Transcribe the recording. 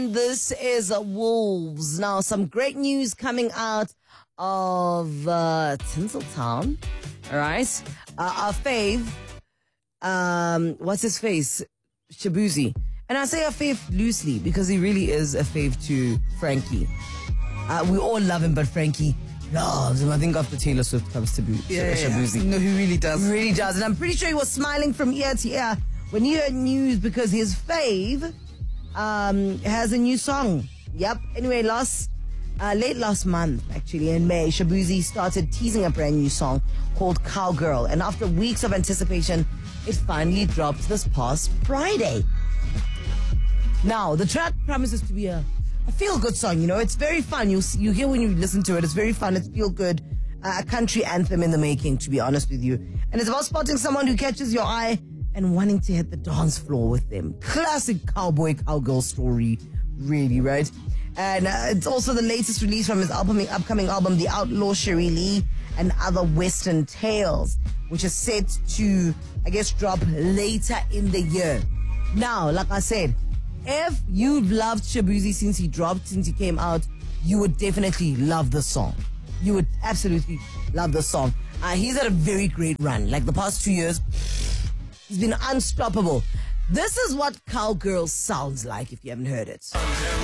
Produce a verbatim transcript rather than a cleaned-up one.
This is uh, Wolves. Now, some great news coming out of uh, Tinseltown. All right. Uh, our fave, um, what's his face? Shabuzi. And I say a fave loosely because he really is a fave to Frankie. Uh, we all love him, but Frankie loves him. I think after Taylor Swift comes to Shabuzi. Yeah, yeah. No, he really does. He really does. And I'm pretty sure he was smiling from ear to ear when he heard news because his fave um, has a new song. Yep. Anyway, last uh, late last month, actually, in May, Shabuzi started teasing a brand new song called Cowgirl. And after weeks of anticipation, it finally dropped this past Friday. Now, the track promises to be a, a feel-good song, you know. It's very fun. You you hear when you listen to it. It's very fun. It's feel-good. Uh, a country anthem in the making, to be honest with you. And it's about spotting someone who catches your eye and wanting to hit the dance floor with them. Classic cowboy, cowgirl story, really, right? And uh, it's also the latest release from his album, upcoming album, The Outlaw Sherry Lee and Other Western Tales, which is set to, I guess, drop later in the year. Now, like I said, if you've loved Shabuzi since he dropped, since he came out, you would definitely love the song. You would absolutely love the song. Uh, he's had a very great run. Like the past two years, he's been unstoppable. This is what Cowgirl sounds like if you haven't heard it.